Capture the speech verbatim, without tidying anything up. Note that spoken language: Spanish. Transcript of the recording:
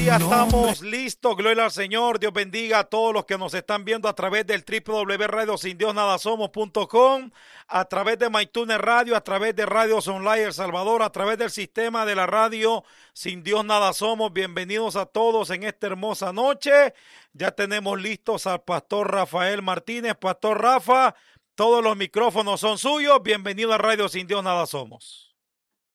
ya estamos listos. Gloria al Señor. Dios bendiga a todos los que nos están viendo a través del doble u doble u doble u punto radio sin dios nada somos punto com, a través de MyTuner Radio, a través de Radios Online El Salvador, a través del sistema de la radio Sin Dios Nada Somos. Bienvenidos a todos en esta hermosa noche. Ya tenemos listos al pastor Rafael Martínez. Pastor Rafa, todos los micrófonos son suyos. Bienvenido a Radio Sin Dios Nada Somos.